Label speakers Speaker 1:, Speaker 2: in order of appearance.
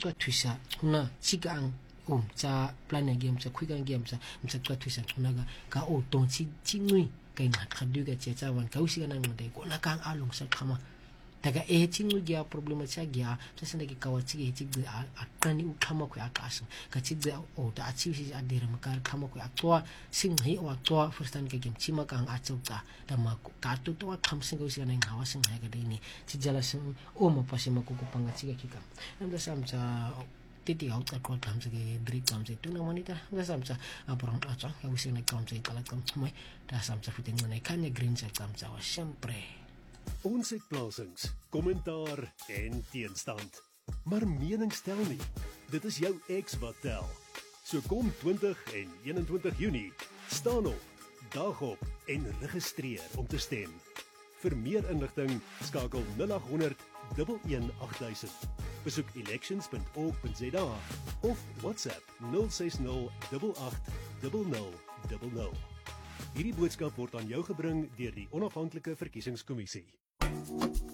Speaker 1: twisa una chika ang cha plan game cha quick game cha twisa una ka o tong chi ngui kai na khadu ga cha wan ka usi kana ngode ko na kang along sa khama daga chingu gya problema cha gya ta sanda ki kawachi chi a tani u khama ko akas ka chi o ta chi si adira makar khama ko akwa sing hi o akwa first time ka game chima kang a chauta da ma ka to kham sing ko si kana ngawa sing ha ga dei ni chi jala sing o ma pa si ma ko panga chi ka kika nam da sam cha titi out ka ko tam ge drik tam se tu na monita da sam cha aprang a cha ka usi na kam se kala kam mai da sam cha fiting na kan green sa kam cha wa sempre.
Speaker 2: Ons het plasings, kommentaar en teenstand. Maar mening stel nie. Dit is jou ex wat tel. So kom 20 en 21 Junie, staan op, dag op en registreer om te stem. Vir meer inligting skakel 0800 11800. Besoek elections.org.za of WhatsApp 060 88 0000. Hierdie boodskap word aan jou gebring deur die Onafhanklike Verkiesingskommissie.